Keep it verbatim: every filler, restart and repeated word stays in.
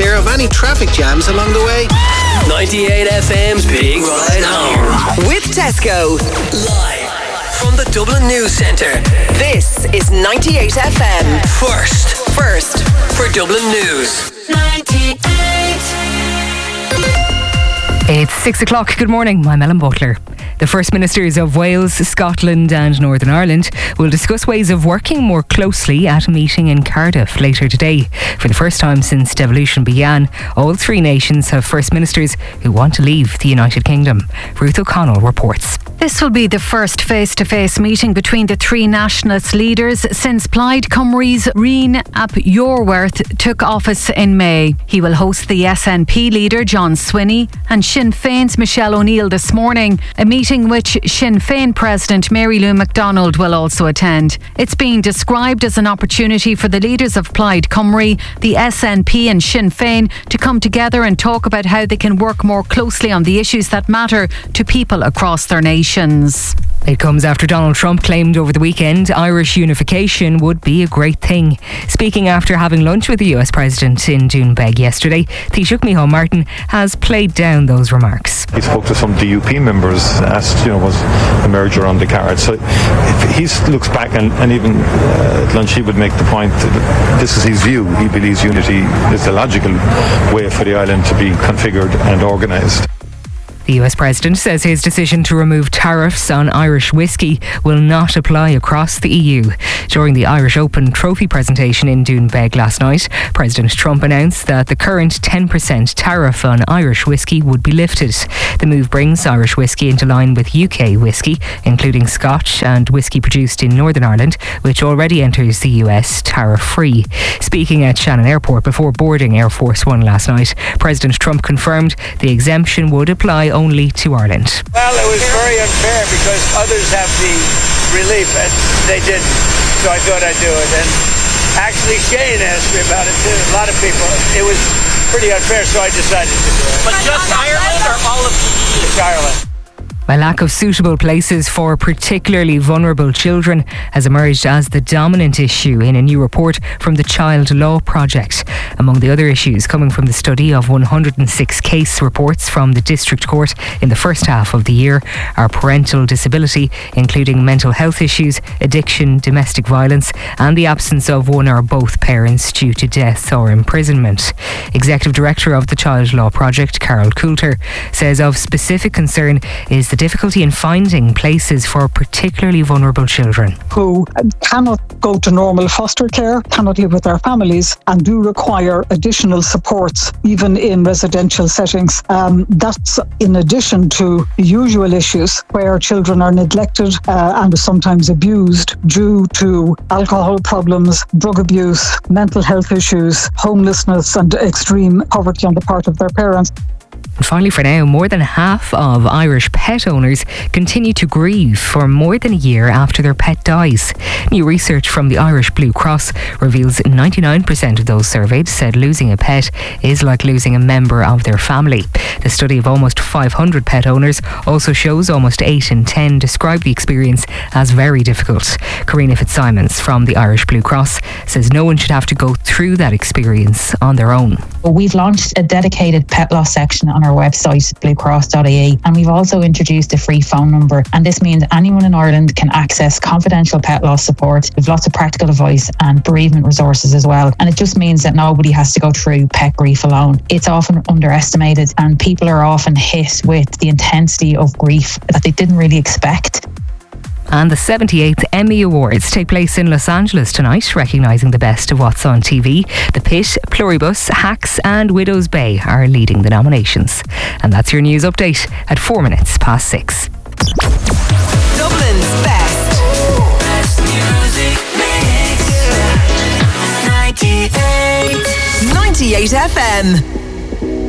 clear of any traffic jams along the way. ninety-eight F M's Big Ride Home. With Tesco. Live from the Dublin News Centre. This is ninety-eight F M. First. First. For Dublin News. ninety-eight. It's six o'clock. Good morning. I'm Ellen Butler. The First Ministers of Wales, Scotland and Northern Ireland will discuss ways of working more closely at a meeting in Cardiff later today. For the first time since devolution began, all three nations have First Ministers who want to leave the United Kingdom. Ruth O'Connell reports. This will be the first face-to-face meeting between the three nationalist leaders since Plaid Cymru's Rian ap Iorwerth took office in May. He will host the S N P leader John Swinney and Sinn Féin's Michelle O'Neill this morning, a meeting which Sinn Féin President Mary Lou McDonald will also attend. It's being described as an opportunity for the leaders of Plaid Cymru, the S N P and Sinn Féin to come together and talk about how they can work more closely on the issues that matter to people across their nations. It comes after Donald Trump claimed over the weekend Irish unification would be a great thing. Speaking after having lunch with the U S President in Doonbeg yesterday, Taoiseach Micheál Martin has played down those remarks. He spoke to some D U P members, asked, you know, was a merger on the cards. So if he looks back and, and even uh, at lunch he would make the point that this is his view. He believes unity is the logical way for the island to be configured and organised. The U S President says his decision to remove tariffs on Irish whiskey will not apply across the E U. During the Irish Open trophy presentation in Doonbeg last night, President Trump announced that the current ten percent tariff on Irish whiskey would be lifted. The move brings Irish whiskey into line with U K whiskey, including Scotch and whiskey produced in Northern Ireland, which already enters the U S tariff-free. Speaking at Shannon Airport before boarding Air Force One last night, President Trump confirmed the exemption would apply only to Ireland. Well, it was very unfair because others have the relief and they didn't, so I thought I'd do it. And actually Shane asked me about it too, a lot of people. It was pretty unfair, so I decided to do it. But just Ireland or all of the E U? Just Ireland. A lack of suitable places for particularly vulnerable children has emerged as the dominant issue in a new report from the Child Law Project. Among the other issues coming from the study of one hundred six case reports from the District Court in the first half of the year are parental disability, including mental health issues, addiction, domestic violence, and the absence of one or both parents due to death or imprisonment. Executive Director of the Child Law Project, Carol Coulter, says of specific concern is the difficulty in finding places for particularly vulnerable children who cannot go to normal foster care, cannot live with their families, and do require additional supports even in residential settings. Um, that's in addition to the usual issues where children are neglected uh, and sometimes abused due to alcohol problems, drug abuse, mental health issues, homelessness and extreme poverty on the part of their parents. And finally, for now, more than half of Irish pet owners continue to grieve for more than a year after their pet dies. New research from the Irish Blue Cross reveals ninety-nine percent of those surveyed said losing a pet is like losing a member of their family. The study of almost five hundred pet owners also shows almost eight in ten describe the experience as very difficult. Karina Fitzsimons from the Irish Blue Cross says no one should have to go through that experience on their own. We've launched a dedicated pet loss section on our website, blue cross dot I E, and we've also introduced a free phone number, and this means anyone in Ireland can access confidential pet loss support. We've lots of practical advice and bereavement resources as well, and it just means that nobody has to go through pet grief alone. It's often underestimated and people are often hit with the intensity of grief that they didn't really expect. And the seventy-eighth Emmy Awards take place in Los Angeles tonight, recognising the best of what's on T V. The Pit, Pluribus, Hacks and Widow's Bay are leading the nominations. And that's your news update at four minutes past six. Dublin's best. Best music mix. ninety-eight. ninety-eight F M.